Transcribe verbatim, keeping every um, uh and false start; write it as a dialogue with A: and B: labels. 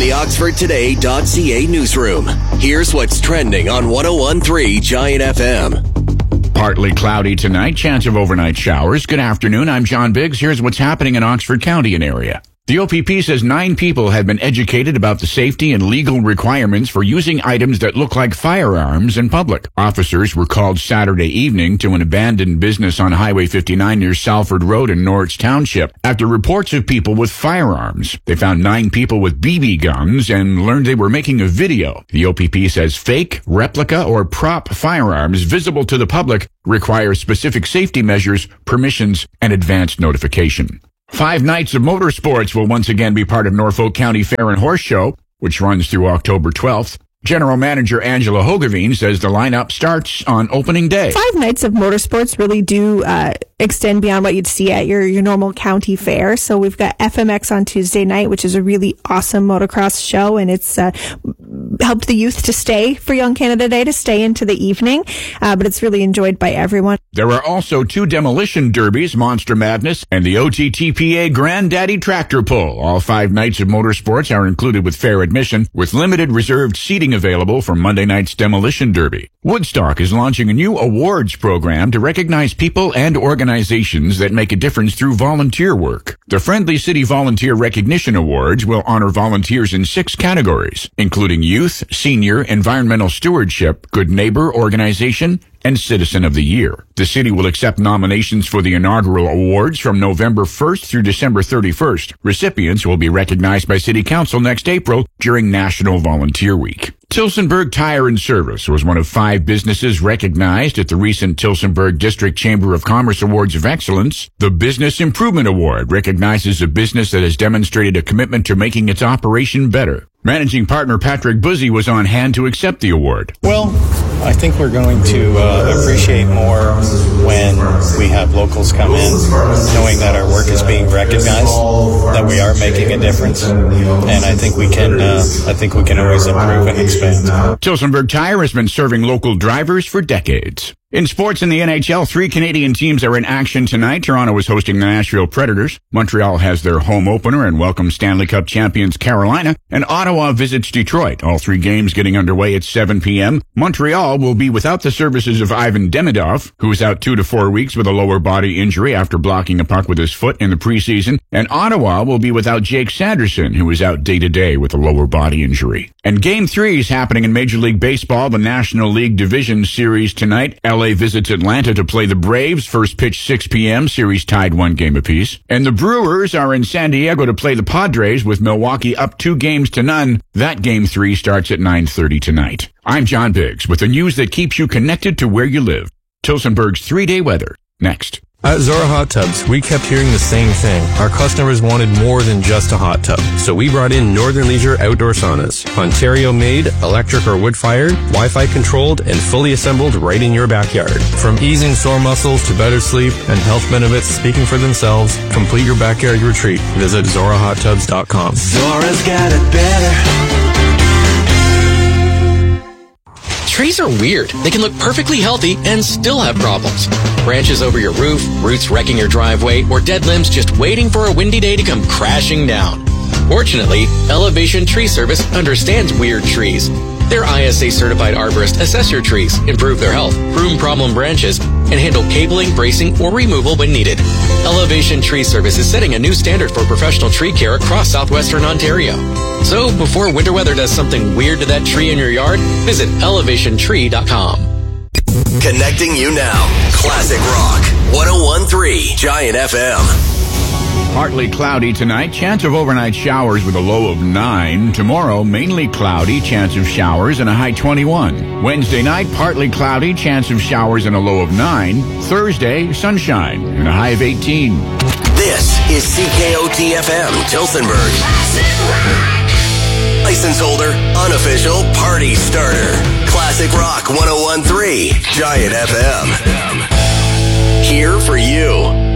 A: the Oxford Today dot C A newsroom. Here's what's trending on one oh one point three Giant F M.
B: Partly cloudy tonight, chance of overnight showers. Good afternoon, I'm John Biggs. Here's what's happening in Oxford County and area. The O P P says nine people have been educated about the safety and legal requirements for using items that look like firearms in public. Officers were called Saturday evening to an abandoned business on Highway fifty-nine near Salford Road in Norwich Township after reports of people with firearms. They found nine people with B B guns and learned they were making a video. The O P P says fake, replica, or prop firearms visible to the public require specific safety measures, permissions, and advanced notification. Five nights of motorsports will once again be part of Norfolk County Fair and Horse Show, which runs through October twelfth. General Manager Angela Hogeveen says the lineup starts on opening day.
C: Five nights of motorsports really do uh, extend beyond what you'd see at your, your normal county fair. So we've got F M X on Tuesday night, which is a really awesome motocross show, and it's uh, helped the youth to stay for Young Canada Day, to stay into the evening, uh, but it's really enjoyed by everyone.
B: There are also two demolition derbies, Monster Madness, and the O T T P A Granddaddy Tractor Pull. All five nights of motorsports are included with fair admission, with limited reserved seating available for Monday night's demolition derby. Woodstock is launching a new awards program to recognize people and organizations that make a difference through volunteer work. The Friendly City Volunteer Recognition Awards will honor volunteers in six categories, including youth, senior, environmental stewardship, good neighbor organization, and Citizen of the Year. The city will accept nominations for the inaugural awards from November first through December thirty-first. Recipients will be recognized by City Council next April during National Volunteer Week. Tillsonburg Tire and Service was one of five businesses recognized at the recent Tillsonburg District Chamber of Commerce Awards of Excellence. The Business Improvement Award recognizes a business that has demonstrated a commitment to making its operation better. Managing partner Patrick Buzzy was on hand to accept the award.
D: Well, I think we're going to uh, appreciate more when we have locals come in, knowing that our work is being recognized, that we are making a difference, and I think we can. Uh, I think we can always improve and expand.
B: Tillsonburg Tire has been serving local drivers for decades. In sports in the N H L, three Canadian teams are in action tonight. Toronto is hosting the Nashville Predators. Montreal has their home opener and welcomes Stanley Cup champions Carolina. And Ottawa visits Detroit. All three games getting underway at seven p.m. Montreal will be without the services of Ivan Demidov, who is out two to four weeks with a lower body injury after blocking a puck with his foot in the preseason. And Ottawa will be without Jake Sanderson, who is out day-to-day with a lower body injury. And Game three is happening in Major League Baseball, the National League Division Series tonight. L A visits Atlanta to play the Braves. First pitch six p.m. Series tied one game apiece. And the Brewers are in San Diego to play the Padres, with Milwaukee up two games to none. That game three starts at nine thirty tonight. I'm John Biggs with the news that keeps you connected to where you live. Tillsonburg's three-day weather. Next.
E: At Zora Hot Tubs, we kept hearing the same thing. Our customers wanted more than just a hot tub. So we brought in Northern Leisure Outdoor Saunas. Ontario-made, electric or wood-fired, Wi-Fi controlled, and fully assembled right in your backyard. From easing sore muscles to better sleep and health benefits speaking for themselves, complete your backyard retreat. Visit Zora Hot Tubs dot com.
F: Zora's got it better. Trees are weird. They can look perfectly healthy and still have problems. Branches over your roof, roots wrecking your driveway, or dead limbs just waiting for a windy day to come crashing down. Fortunately, Elevation Tree Service understands weird trees. Their I S A certified arborists assess your trees, improve their health, prune problem branches, and handle cabling, bracing, or removal when needed. Elevation Tree Service is setting a new standard for professional tree care across southwestern Ontario. So before winter weather does something weird to that tree in your yard, visit elevation tree dot com.
A: Connecting you now. Classic Rock. one oh one point three Giant F M.
B: Partly cloudy tonight, chance of overnight showers with a low of nine. Tomorrow, mainly cloudy, chance of showers and a high twenty-one. Wednesday night, partly cloudy, chance of showers and a low of nine. Thursday, sunshine and a high of eighteen.
A: This is C K O T F M, Tillsonburg. License holder, unofficial party starter. Classic Rock one oh one point three Giant F M. Here for you.